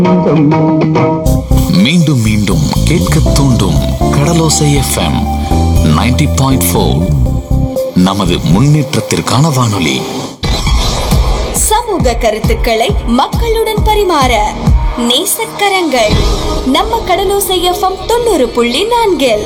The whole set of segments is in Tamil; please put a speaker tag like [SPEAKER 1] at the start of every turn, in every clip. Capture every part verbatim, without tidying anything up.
[SPEAKER 1] மீண்டும் மீண்டும் கேட்க தூண்டும் கடலோசை எஃப்எம் நைன்டி பாயிண்ட் ஃபோர். நமது முன்னேற்றத்திற்கான வானொலி.
[SPEAKER 2] சமூக கருத்துக்களை மக்களுடன் பரிமாற நேசக்கரங்கள் நம்ம கடலோசை எஃப்எம் தொண்ணூறு புள்ளி நான்கில்.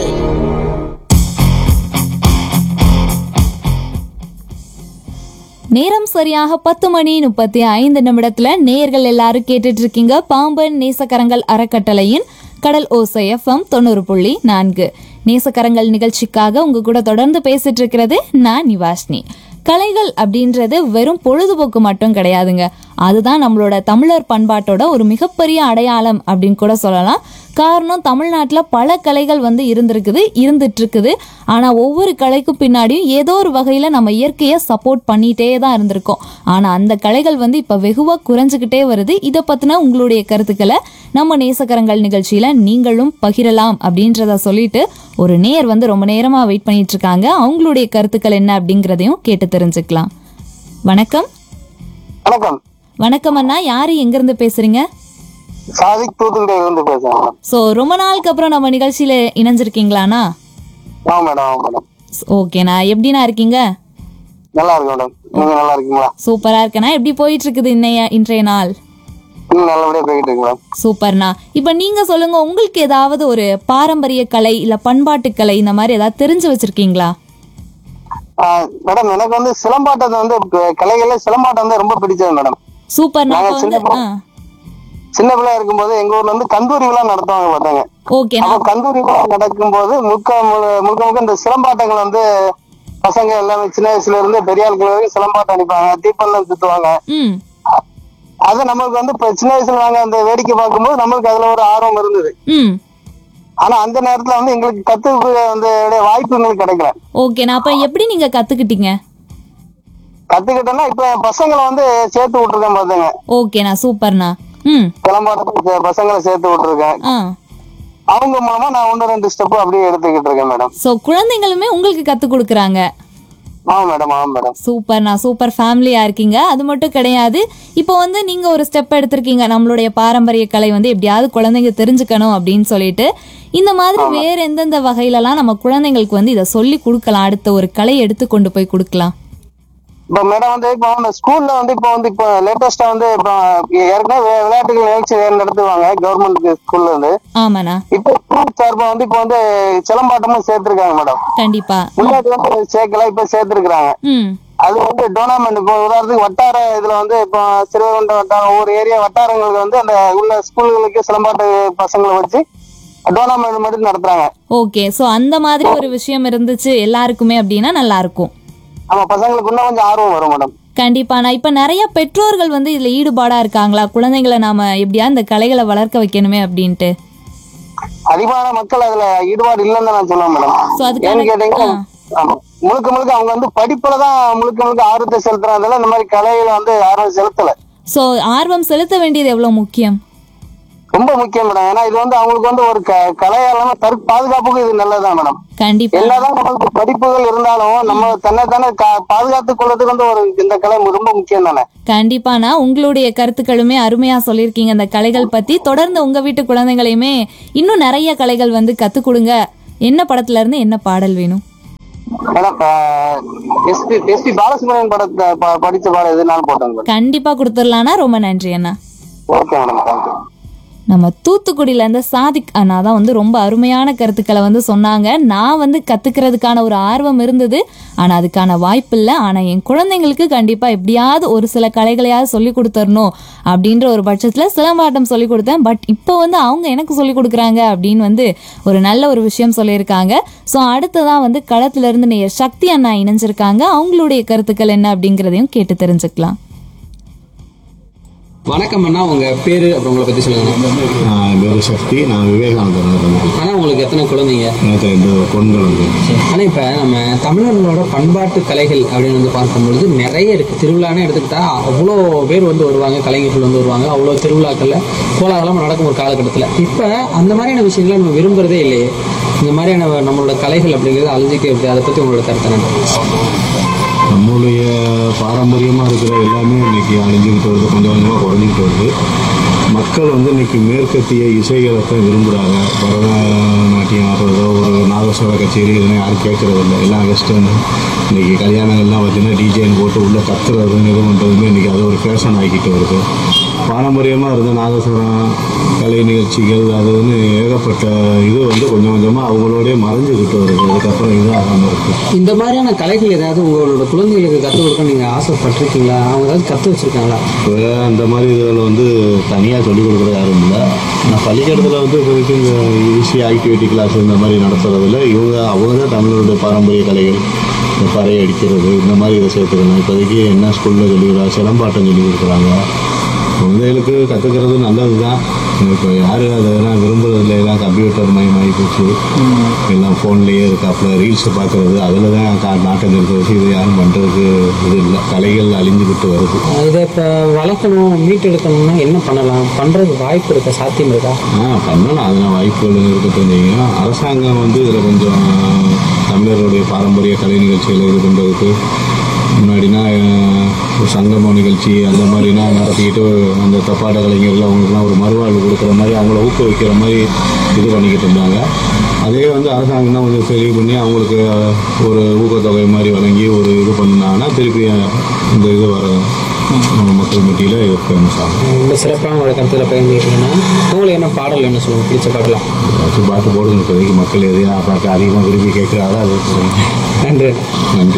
[SPEAKER 3] நேரம் சரியாக பத்து மணி முப்பத்தி ஐந்து நிமிடத்துல நேயர்கள் எல்லாரும் கேட்டுட்டு இருக்கீங்க பாம்பன் நேசக்கரங்கள் அறக்கட்டளையின் கடல் ஓசை எஃப்எம் தொண்ணூறு புள்ளி நான்கு. நேசக்கரங்கள் நிகழ்ச்சிக்காக உங்க கூட தொடர்ந்து பேசிட்டு இருக்கிறது நான் நிவாஷினி. கலைகள் அப்படின்றது வெறும் பொழுதுபோக்கு மட்டும் கிடையாதுங்க. அதுதான் நம்மளோட தமிழர் பண்பாட்டோட ஒரு மிகப்பெரிய அடையாளம் அப்படின்னு கூட சொல்லலாம். காரணம், தமிழ்நாட்டில் பல கலைகள் வந்து இருந்திருக்குது இருந்துட்டு இருக்குது. ஆனால் ஒவ்வொரு கலைக்கும் பின்னாடியும் ஏதோ ஒரு வகையில் நம்ம இயற்கையை சப்போர்ட் பண்ணிகிட்டே தான் இருந்திருக்கோம். ஆனால் அந்த கலைகள் வந்து இப்போ வெகுவாக குறைஞ்சிக்கிட்டே வருது. இதை பற்றின உங்களுடைய கருத்துக்களை நம்ம நேசக்கரங்கள் நிகழ்ச்சியில் நீங்களும் பகிரலாம் அப்படின்றத சொல்லிட்டு ஒரு நேயர் வந்து ரொம்ப நேரமாக வெயிட் பண்ணிட்டு இருக்காங்க. அவங்களுடைய கருத்துக்கள் என்ன அப்படிங்கிறதையும் கேட்டு தெரிஞ்சுக்கலாம். வணக்கம்.
[SPEAKER 4] வணக்கம்.
[SPEAKER 3] வணக்கம் அண்ணா, யாரு எங்கிருந்து பேசுறீங்க?
[SPEAKER 4] சாதிக் தூத்துக்குடியில இருந்து பேசுறேன்.
[SPEAKER 3] சோ ரொம்ப நாளுக்கு அப்புறம் நம்ம நிகழ்ச்சியில இணைஞ்சிருக்கீங்களாண்ணா?
[SPEAKER 4] ஆ மேடம், ஆ மேடம்.
[SPEAKER 3] ஓகேண்ணா, எப்படிண்ணா இருக்கீங்க?
[SPEAKER 4] நல்லா இருக்கு மேடம். நீங்க நல்லா இருக்கீங்களா?
[SPEAKER 3] சூப்பரா இருக்கேண்ணா. எப்படி போயிட்டு இருக்குது இன்னைய இன்றைய நாள்?
[SPEAKER 4] நல்லபடியா போயிட்டு இருக்கு மேடம்.
[SPEAKER 3] சூப்பர்ண்ணா. இப்ப நீங்க சொல்லுங்க, உங்களுக்கு ஏதாவது ஒரு பாரம்பரிய கலை இல்ல பண்பாட்டு கலை இந்த மாதிரி ஏதாவது தெரிஞ்சு வச்சிருக்கீங்களா?
[SPEAKER 4] மேடம், எனக்கு வந்து சிலம்பாட்டம் வந்து கலைகள்ல சிலம்பாட்டம் வந்து ரொம்ப பிடிச்சது மேடம்.
[SPEAKER 3] சூப்பர்ண்ணா.
[SPEAKER 4] சின்ன பிள்ளையா இருக்கும்போது எங்க ஊர்ல வந்து கந்தூரி விழா நடத்துவாங்க பார்த்தாங்க.
[SPEAKER 3] ஓகே.
[SPEAKER 4] கந்தூரி விழா நடக்கும் போது முழுக்க முழுக்க முழுக்க இந்த சிலம்பாட்டங்கள் வந்து பசங்க எல்லாமே சின்ன வயசுல இருந்து பெரிய ஆட்கள் வரைக்கும் சிலம்பாட்டம் அடிப்பாங்க, தீப்பந்தம் சுத்துவாங்க. அது நம்மளுக்கு வந்து இப்ப சின்ன வயசுல நாங்க அந்த வேடிக்கை பார்க்கும்போது நம்மளுக்கு அதுல ஒரு ஆர்வம் இருந்தது. ஆனா அந்த நேரத்துல வந்து எங்களுக்கு கத்துக்க வந்து வாய்ப்பு எங்களுக்கு கிடைக்கல.
[SPEAKER 3] ஓகே, நான் அப்ப எப்படி நீங்க கத்துக்கிட்டீங்க?
[SPEAKER 4] கத்துக்கிட்டேன்னா இப்ப பசங்களை வந்து சேர்த்து விட்டுருக்கேன் பாத்துங்க.
[SPEAKER 3] ஓகேண்ணா, சூப்பர்ண்ணா. ம்,
[SPEAKER 4] கிளம்பாட்டத்துக்கு பசங்களை சேர்த்து விட்டுருக்கேன். அவங்க மூலமா நான் ஒன்று ரெண்டு ஸ்டெப் அப்படியே எடுத்துக்கிட்டு இருக்கேன் மேடம்.
[SPEAKER 3] சோ குழந்தைங்களுமே உங்களுக்கு கத்து கொடுக்குறாங்க?
[SPEAKER 4] ஆமா மேடம், ஆமா மேடம்.
[SPEAKER 3] சூப்பர்ண்ணா, சூப்பர் ஃபேமிலியா இருக்கீங்க. அது மட்டும் கிடையாது, இப்போ வந்து நீங்க ஒரு ஸ்டெப் எடுத்திருக்கீங்க, நம்மளுடைய பாரம்பரிய கலை வந்து எப்படியாவது குழந்தைங்க தெரிஞ்சுக்கணும் அப்படின்னு சொல்லிட்டு. இந்த மாதிரி வேற எந்தெந்த வகையிலலாம் நம்ம குழந்தைங்களுக்கு வந்து இதை சொல்லி கொடுக்கலாம், அடுத்த ஒரு கலை எடுத்து கொண்டு போய் கொடுக்கலாம்?
[SPEAKER 4] இப்ப மேடம் வந்து இப்போ ஸ்கூல்ல வந்து இப்போ வந்து இப்போ லேட்டஸ்டா வந்து இப்போ ஏற்கனவே விளையாட்டுகள் நிகழ்ச்சி நடத்துவாங்க கவர்மெண்ட் ஸ்கூல்ல இருந்து.
[SPEAKER 3] ஆமாண்ணா.
[SPEAKER 4] இப்போ ஸ்கூல் சார்பா வந்து இப்போ வந்து சிலம்பாட்டமும் சேர்த்திருக்காங்க மேடம்.
[SPEAKER 3] கண்டிப்பா.
[SPEAKER 4] முன்னாடி வந்து சேர்க்கல, இப்ப சேர்த்திருக்காங்க. அது வந்து டோர்னாமெண்ட், இப்போ உதாரணத்துக்கு வட்டார இதுல வந்து இப்போ சிறுவகுண்ட வட்டாரம் ஒவ்வொரு ஏரியா வட்டாரங்களுக்கு வந்து அந்த உள்ள ஸ்கூல்களுக்கு சிலம்பாட்ட பசங்களை வச்சு டோர்னாமெண்ட் மட்டும் நடத்துறாங்க.
[SPEAKER 3] ஓகே, சோ அந்த மாதிரி ஒரு விஷயம் இருந்துச்சு எல்லாருக்குமே அப்படின்னா நல்லா இருக்கும்.
[SPEAKER 4] ஆமா, பசங்களுக்கு இன்னும் கொஞ்சம் ஆர்வம் வரும் மேடம்.
[SPEAKER 3] கண்டிப்பா. நான் இப்ப நிறைய பெற்றோர்கள் வந்து இதுல ஈடுபாடா இருக்காங்களா, குழந்தைகளை நாம எப்படியா இந்த கலைகளை வளர்க்க வைக்கணுமே அப்படின்ட்டு?
[SPEAKER 4] அதிகமான மக்கள் அதுல ஈடுபாடு இல்லைன்னு நான் சொல்லுவேன் மேடம். ஏன்னு கேட்டீங்கன்னா முழுக்க முழுக்க அவங்க வந்து படிப்புலதான் முழுக்க முழுக்க ஆர்வத்தை செலுத்துறதுல இந்த மாதிரி கலையில வந்து ஆர்வம் செலுத்தல.
[SPEAKER 3] சோ ஆர்வம் செலுத்த வேண்டியது எவ்வளவு முக்கியம்?
[SPEAKER 4] ரொம்ப முக்கியம் மேடம். ஏன்னா இது வந்து அவங்களுக்கு வந்து ஒரு கலையால தற் பாதுகாப்புக்கு இது நல்லதுதான் மேடம்.
[SPEAKER 3] கண்டிப்பா.
[SPEAKER 4] எல்லாதான் நம்மளுக்கு படிப்புகள் இருந்தாலும் நம்ம தன்னை தானே பாதுகாத்துக் கொள்றதுக்கு வந்து ஒரு இந்த கலை ரொம்ப முக்கியம் தானே.
[SPEAKER 3] கண்டிப்பாண்ணா, உங்களுடைய கருத்துக்களுமே அருமையா சொல்லியிருக்கீங்க இந்த கலைகள் பத்தி. தொடர்ந்து உங்க வீட்டு குழந்தைகளையுமே இன்னும் நிறைய கலைகள் வந்து கத்து கொடுங்க. என்ன படத்துல இருந்து என்ன பாடல் வேணும்
[SPEAKER 4] மேடம்? எஸ்பி எஸ்பி பாலசுப்ரமணியன் படத்தை படிச்ச பாடம் எதுனாலும் போட்டாங்க.
[SPEAKER 3] கண்டிப்பா கொடுத்துடலாம்னா. ரொம்ப நன்றி அண்ணா.
[SPEAKER 4] Okay madam, thank you.
[SPEAKER 3] நம்ம தூத்துக்குடியில இருந்து சாதிக் அண்ணா தான் வந்து ரொம்ப அருமையான கருத்துக்களை வந்து சொன்னாங்க. நான் வந்து கத்துக்கிறதுக்கான ஒரு ஆர்வம் இருந்தது, ஆனா அதுக்கான வாய்ப்பு இல்லை. ஆனா என் குழந்தைங்களுக்கு கண்டிப்பா எப்படியாவது ஒரு சில கலைகளையாவது சொல்லி கொடுத்துடணும் அப்படின்ற ஒரு பட்சத்துல சிலம்பாட்டம் சொல்லி கொடுத்தேன். பட் இப்போ வந்து அவங்க எனக்கு சொல்லி கொடுக்குறாங்க அப்படின்னு வந்து ஒரு நல்ல ஒரு விஷயம் சொல்லியிருக்காங்க. ஸோ அடுத்ததான் வந்து களத்துல இருந்து நேயர் சக்தி அண்ணா இணைஞ்சிருக்காங்க. அவங்களுடைய கருத்துக்கள் என்ன அப்படிங்கிறதையும் கேட்டு தெரிஞ்சுக்கலாம்.
[SPEAKER 5] வணக்கம் அண்ணா, உங்க பேரு அப்புறம் உங்களை பத்தி சொல்லுங்க.
[SPEAKER 6] பேரு சக்தி, நான் விவேகானந்தர்.
[SPEAKER 5] ஆனா உங்களுக்கு எத்தனை குழந்தைங்க?
[SPEAKER 6] எனக்கு ரெண்டு பொண்கள் வந்து.
[SPEAKER 5] ஆனா இப்ப நம்ம தமிழர்களோட பண்பாட்டு கலைகள் அப்படின்னு வந்து பார்க்கும்பொழுது நிறைய இருக்கு. திருவிழான்னு எடுத்துக்கிட்டா அவ்வளோ பேர் வந்து வருவாங்க, கலைஞர்கள் வந்து வருவாங்க. அவ்வளோ திருவிழாக்கள்ல கோலாகலமா நடக்கும் ஒரு காலகட்டத்தில். இப்ப அந்த மாதிரியான விஷயங்களை நம்ம விரும்புறதே இல்லையே. இந்த மாதிரியான நம்மளோட கலைகள் அப்படிங்கிறது அழிஞ்சிக்க எப்படி? அதை பத்தி உங்களோட கருத்து என்ன?
[SPEAKER 6] நம்மளுடைய பாரம்பரியமாக இருக்கிற எல்லாமே இன்னைக்கு அழிஞ்சுக்கிட்டு வருது, கொஞ்சம் கொஞ்சமாக குறைஞ்சிக்கிட்டு வருது. மக்கள் வந்து இன்னைக்கு மேற்கத்திய இசைகளை தான் விரும்புகிறாங்க. பரதநாட்டியம் ஆடுறதோ ஒரு நாதஸ்வர கச்சேரி இதெல்லாம் யாரும் கேட்கறது இல்லை. எல்லாம் வெஸ்டர்ன். இன்னைக்கு கல்யாணங்கள்லாம் பார்த்தீங்கன்னா டிஜேன்னு போட்டு உள்ள கத்துறதுன்னு இது பண்ணுறதுமே இன்னைக்கு அது ஒரு ஃபேஷன் ஆகிக்கிட்டு வருது. பாரம்பரியமாக இருந்த நாதஸ்வரம் கலை நிகழ்ச்சிகள் அதுன்னு ஏகப்பட்ட இது வந்து கொஞ்சம் கொஞ்சமாக அவங்களோடய மறைஞ்சுக்கிட்டு வருது. அதுக்கப்புறம் இது ஆகாமல் இருக்குது.
[SPEAKER 5] இந்த மாதிரியான கலைகள் ஏதாவது உங்களோட குழந்தைகளுக்கு கற்றுக் கொடுக்க நீங்கள் ஆசைப்பட்டிருக்கீங்களா? அவங்க ஏதாவது கற்று வச்சுருக்காங்களா?
[SPEAKER 6] இப்போ அந்த மாதிரி இதில் வந்து தனியாக சொல்லிக் கொடுக்குற யாரும் இல்லை. நான் பள்ளிக்கூடத்தில் வந்து இப்போதைக்கு இந்த ஈஸி ஆக்டிவிட்டி கிளாஸ் இந்த மாதிரி நடத்துறதில்ல. இவங்க அவங்க தான் தமிழருடைய பாரம்பரிய கலைகள் இந்த பறை அடிக்கிறது இந்த மாதிரி இதை சேர்த்துக்கணும். இப்போதைக்கு என்ன ஸ்கூலில் சொல்லி கொடுக்குறாங்க, சிலம்பாட்டம் சொல்லி கொடுக்குறாங்க. குழந்தைகளுக்கு கற்றுக்கிறது நல்லது தான். இப்போ யாரும் அதெல்லாம் விரும்புறதில்ல. எல்லாம் கம்ப்யூட்டர் மயமாகி போச்சு. எல்லாம் ஃபோன்லேயே இருக்காப்புல ரீல்ஸை பார்க்குறது அதில் தான் கா நாட்டம் இருக்கிறது. இது யாரும் பண்ணுறதுக்கு இது இல்லை. கலைகள் அழிஞ்சுக்கிட்டு வருது.
[SPEAKER 5] இதை இப்போ வளர்க்கணும் மீட்டெடுக்கணும்னா என்ன பண்ணலாம்? பண்ணுறதுக்கு வாய்ப்பு இருக்கா? சாத்தியம் இருக்கா?
[SPEAKER 6] ஆ பண்ணலாம். அதெல்லாம் வாய்ப்புகள் இருக்க தெரிஞ்சிங்கன்னா அரசாங்கம் வந்து இதில் கொஞ்சம் தமிழர்களுடைய பாரம்பரிய கலை நிகழ்ச்சிகளை இது பண்ணுறதுக்கு முன்னாடினா சங்கம நிகழ்ச்சி அந்த மாதிரினா நடத்திக்கிட்டு அந்த தப்பாட்ட கலைஞர்கள் அவங்களுக்குலாம் ஒரு மறுவாழ்வு கொடுக்குற மாதிரி அவங்கள ஊக்குவிக்கிற மாதிரி இது பண்ணிக்கிட்டு இருந்தாங்க. அதே வந்து அரசாங்கம் தான் கொஞ்சம் சரி பண்ணி அவங்களுக்கு ஒரு ஊக்கத்தொகை மாதிரி வழங்கி ஒரு இது பண்ணாங்கன்னா திருப்பி இந்த இது வர நம்ம மக்கள் மத்தியில் இது ஃபேமஸ் ஆகும்.
[SPEAKER 5] ரொம்ப சிறப்பான ஒரு கருத்தில் பயந்துக்கிட்டீங்கன்னா உங்களுக்கு என்ன பாடல் என்ன சொல்லுங்கள்? பிடிச்ச பாடலாம்
[SPEAKER 6] ஏதாச்சும் பாட்டு போடுங்க. இப்போதைக்கு மக்கள் எதையா பாட்டு அதிகமாக விரும்பி கேட்குறாரோ அது
[SPEAKER 5] நன்றி.
[SPEAKER 6] நன்றி.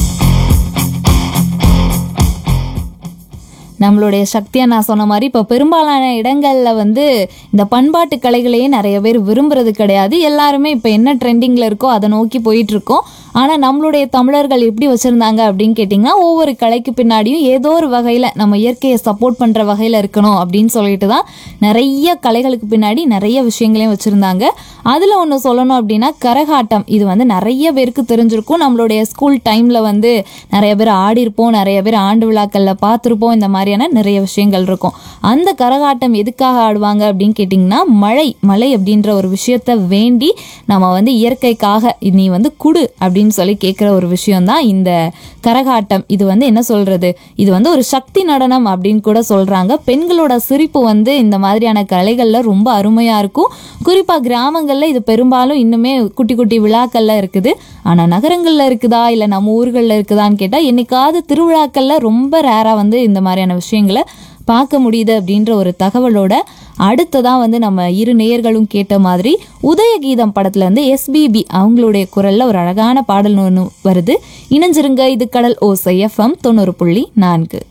[SPEAKER 3] நம்மளுடைய சக்தியா நான் சொன்ன மாதிரி இப்போ பெரும்பாலான இடங்களில் வந்து இந்த பண்பாட்டு கலைகளையே நிறைய பேர் விரும்புறது கிடையாது. எல்லாருமே இப்போ என்ன ட்ரெண்டிங்கில் இருக்கோ அதை நோக்கி போயிட்டு இருக்கோம். ஆனால் நம்மளுடைய தமிழர்கள் எப்படி வச்சுருந்தாங்க அப்படின்னு கேட்டிங்கன்னா ஒவ்வொரு கலைக்கு பின்னாடியும் ஏதோ ஒரு வகையில் நம்ம இயற்கையை சப்போர்ட் பண்ணுற வகையில் இருக்கணும் அப்படின்னு சொல்லிட்டு தான் நிறைய கலைகளுக்கு பின்னாடி நிறைய விஷயங்களையும் வச்சுருந்தாங்க. அதில் ஒன்று சொல்லணும் அப்படின்னா கரகாட்டம். இது வந்து நிறைய பேருக்கு தெரிஞ்சிருக்கும். நம்மளுடைய ஸ்கூல் டைமில் வந்து நிறைய பேர் ஆடிருப்போம், நிறைய பேர் ஆண்டு விழாக்களில் பார்த்துருப்போம். இந்த மாதிரியான நிறைய விஷயங்கள் இருக்கும். அந்த கரகாட்டம் எதுக்காக ஆடுவாங்க அப்படின்னு கேட்டிங்கன்னா மழை மழை அப்படின்ற ஒரு விஷயத்த வேண்டி நம்ம வந்து இயற்கைக்காக நீ வந்து குடு அப்படின்னு சொல்லி கேட்குற ஒரு விஷயம்தான் இந்த கரகாட்டம். இது வந்து என்ன சொல்றது, இது வந்து ஒரு சக்தி நடனம் அப்படின்னு கூட சொல்றாங்க. பெண்களோட சிரிப்பு வந்து இந்த மாதிரியான கலைகள்ல ரொம்ப அருமையா இருக்கும். குறிப்பா கிராமங்கள்ல இது பெரும்பாலும் இன்னுமே குட்டி குட்டி விழாக்கள்ல இருக்குது. ஆனா நகரங்கள்ல இருக்குதா இல்ல நம்ம ஊர்கள்ல இருக்குதான்னு கேட்டா என்னைக்காவது திருவிழாக்கள்ல ரொம்ப ரேரா வந்து இந்த மாதிரியான விஷயங்களை பார்க்க முடியுது அப்படின்ற ஒரு தகவலோட அடுத்ததான் வந்து நம்ம இரு நேயர்களும் கேட்ட மாதிரி உதயகீதம் படத்துல இருந்து எஸ்பிபி அவங்களுடைய குரல்ல ஒரு அழகான பாடல் ஒன்று வருது. இணைஞ்சிருங்க. இது கடல் ஓசை எஃப்எம் தொண்ணூறு புள்ளி நான்கு.